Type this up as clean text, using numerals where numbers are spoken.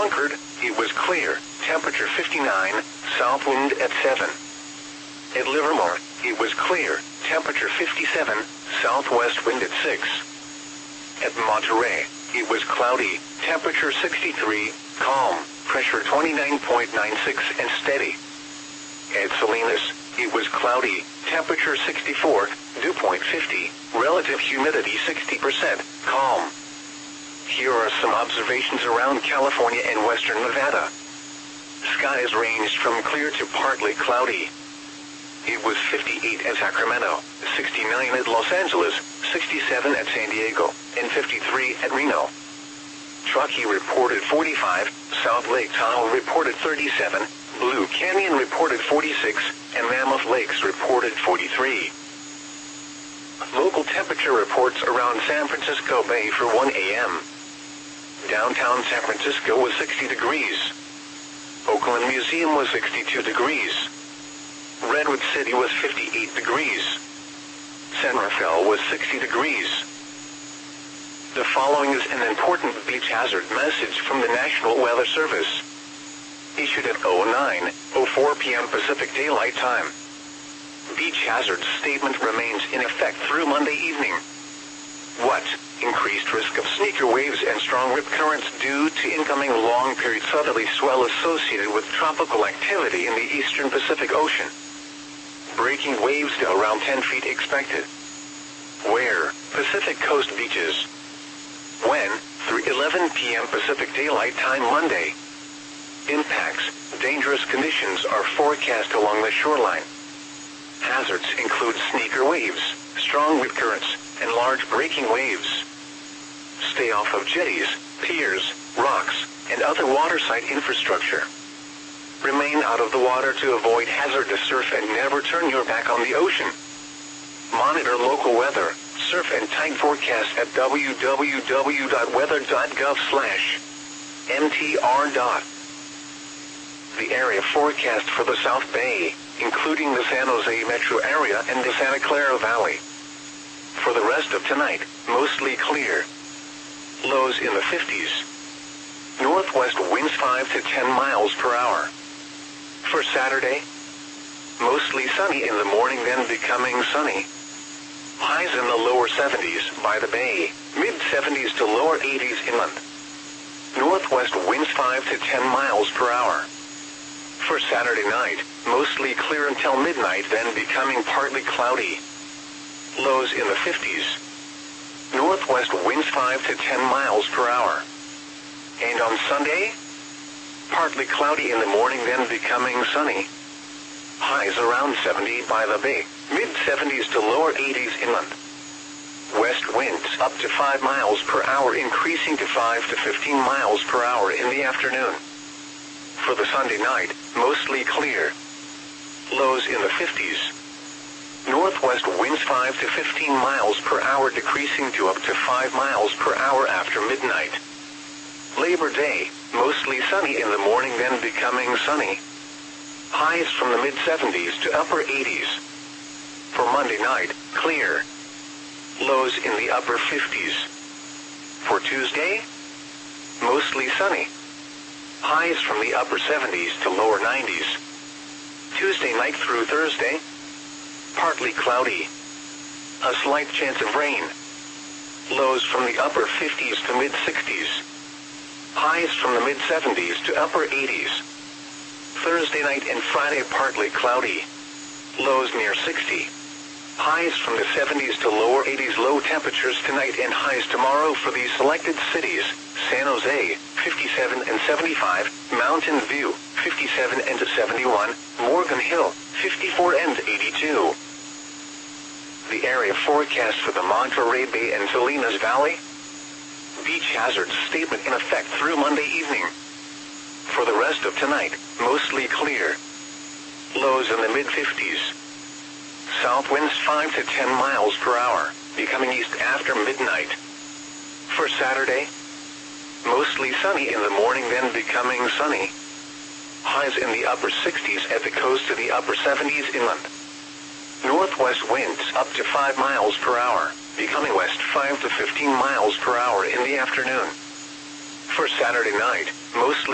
Concord, it was clear, temperature 59, south wind at 7. At Livermore, it was clear, temperature 57, southwest wind at 6. At Monterey, it was cloudy, temperature 63, calm, pressure 29.96 and steady. At Salinas, it was cloudy, temperature 64, dew point 50, relative humidity 60%, calm. Here are some observations around California and western Nevada. Skies ranged from clear to partly cloudy. It was 58 at Sacramento, 69 at Los Angeles, 67 at San Diego, and 53 at Reno. Truckee reported 45, South Lake Tahoe reported 37, Blue Canyon reported 46, and Mammoth Lakes reported 43. Local temperature reports around San Francisco Bay for 1 a.m. Downtown San Francisco was 60 degrees. Oakland Museum was 62 degrees. Redwood City was 58 degrees. San Rafael was 60 degrees. The following is an important beach hazard message from the National Weather Service. Issued at 09:04 p.m. Pacific Daylight Time. Beach hazard statement remains in effect through Monday evening. What? Increased risk of sneaker waves and strong rip currents due to incoming long-period southerly swell associated with tropical activity in the eastern Pacific Ocean. Breaking waves to around 10 feet expected. Where? Pacific Coast beaches. When? Through 11 p.m. Pacific Daylight Time Monday. Impacts. Dangerous conditions are forecast along the shoreline. Hazards include sneaker waves, strong rip currents, and large breaking waves. Stay off of jetties, piers, rocks, and other waterside infrastructure. Remain out of the water to avoid hazardous surf and never turn your back on the ocean. Monitor local weather, surf and tide forecast at www.weather.gov/mtr. The area forecast for the South Bay, including the San Jose metro area and the Santa Clara Valley. For the rest of tonight, mostly clear. Lows in the 50s. Northwest winds 5 to 10 miles per hour. For Saturday, mostly sunny in the morning, then becoming sunny. Highs in the lower 70s by the bay, mid-70s to lower 80s inland. Northwest winds 5 to 10 miles per hour. For Saturday night, mostly clear until midnight, then becoming partly cloudy. Lows in the 50s. Northwest winds 5 to 10 miles per hour. And on Sunday, partly cloudy in the morning, then becoming sunny. Highs around 70 by the bay, mid-70s to lower 80s inland. West winds up to 5 miles per hour, increasing to 5 to 15 miles per hour in the afternoon. For the Sunday night, mostly clear. Lows in the 50s. Northwest winds 5 to 15 miles per hour, decreasing to up to 5 miles per hour after midnight. Labor Day, mostly sunny in the morning, then becoming sunny. Highs from the mid-70s to upper 80s. For Monday night, clear. Lows in the upper 50s. For Tuesday, mostly sunny. Highs from the upper 70s to lower 90s. Tuesday night through Thursday, partly cloudy. A slight chance of rain. Lows from the upper 50s to mid-60s. Highs from the mid-70s to upper 80s. Thursday night and Friday partly cloudy. Lows near 60. Highs from the 70s to lower 80s. Low temperatures tonight and highs tomorrow for these selected cities: San Jose, 57 and 75, Mountain View, 57 and 71, Morgan Hill, 54 and 82. The area forecast for the Monterey Bay and Salinas Valley. Beach hazard statement in effect through Monday evening. For the rest of tonight, mostly clear. Lows in the mid-50s. South winds 5 to 10 miles per hour, becoming east after midnight. For Saturday, mostly sunny in the morning, then becoming sunny. Highs in the upper 60s at the coast to the upper 70s inland. Northwest winds up to 5 miles per hour, becoming west 5 to 15 miles per hour in the afternoon. For Saturday night, mostly